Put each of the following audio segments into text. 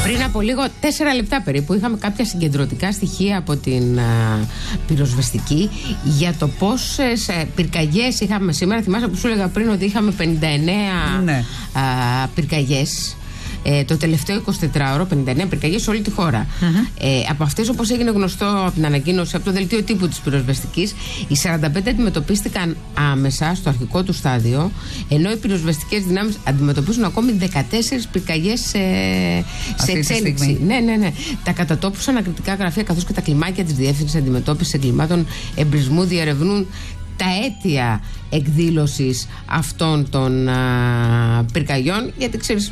Πριν από λίγο, 4 λεπτά περίπου, είχαμε κάποια συγκεντρωτικά στοιχεία από την πυροσβεστική για το πόσες πυρκαγιές είχαμε σήμερα. Θυμάσαι που σου έλεγα πριν ότι είχαμε 59 πυρκαγιές. Το τελευταίο 24ωρο, 59 πυρκαγιές σε όλη τη χώρα. Από αυτές, όπως έγινε γνωστό από την ανακοίνωση, από το δελτίο τύπου της πυροσβεστικής, οι 45 αντιμετωπίστηκαν άμεσα στο αρχικό του στάδιο, ενώ οι πυροσβεστικές δυνάμεις αντιμετωπίζουν ακόμη 14 πυρκαγιές σε εξέλιξη. Ναι. Τα κατατόπους ανακριτικά γραφεία καθώς και τα κλιμάκια της Διεύθυνσης Αντιμετώπισης Εγκλημάτων Εμπρισμού διερευνούν τα αίτια εκδήλωσης αυτών των πυρκαγιών, γιατί ξέρεις,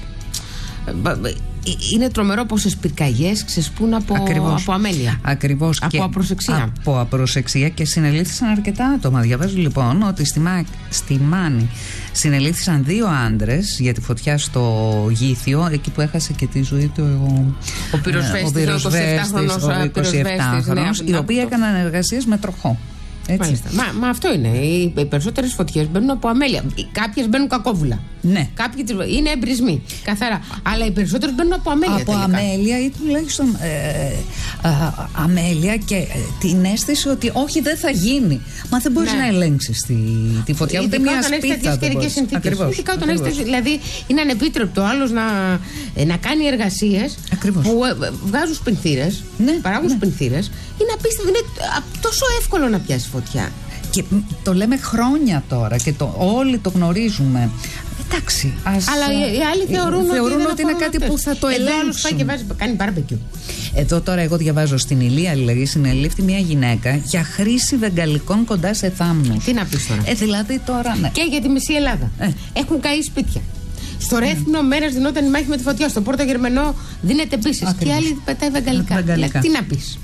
είναι τρομερό πόσες πυρκαγιές ξεσπούν από αμέλεια. Ακριβώς. Από απροσεξία. Από απροσεξία και συνελήφθησαν αρκετά άτομα. Διαβάζω λοιπόν ότι στη Μάνη συνελήφθησαν 2 άντρες για τη φωτιά στο Γήθιο, εκεί που έχασε και τη ζωή του ο πυροσβέστης, ο 27χρονος, οι οποίοι έκαναν εργασίες με τροχό. Μα αυτό είναι. Οι περισσότερες φωτιές μπαίνουν από αμέλεια. Κάποιες μπαίνουν κακόβουλα. Ναι. Κάποιοι είναι εμπρισμοί. Καθαρά. Αλλά οι περισσότερες μπαίνουν από αμέλεια. Από αμέλεια ή τουλάχιστον αμέλεια και την αίσθηση ότι όχι, δεν θα γίνει. Μα δεν μπορείς να ελέγξεις τη φωτιά. Ούτε μια σπίθα. Ειδικά όταν έχεις τέτοιες. Δηλαδή είναι ανεπίτρεπτο άλλος να κάνει εργασίες που βγάζουν σπινθήρες, παράγουν σπινθήρες. Είναι απίστευτο. Είναι τόσο εύκολο να πιάσει φωτιά. Και το λέμε χρόνια τώρα και όλοι το γνωρίζουμε. Εντάξει. Αλλά οι άλλοι θεωρούν ότι είναι κάτι που θα το ελέγξουν. Εδώ άλλος πάει και κάνει μπάρμπεκιου. Εδώ τώρα εγώ διαβάζω στην Ηλία, δηλαδή, συνελήφθη μια γυναίκα για χρήση βεγγαλικών κοντά σε θάμνους. Τι να πεις τώρα. Δηλαδή τώρα, ναι. Και για τη μισή Ελλάδα. Έχουν καεί σπίτια. Στο Ρέθυμνο μέρες δινόταν η μάχη με τη φωτιά. Στο Πόρτο Γερμανό δίνεται επίσης. Και άλλοι πετάει βεγγαλικά. Τι να πεις.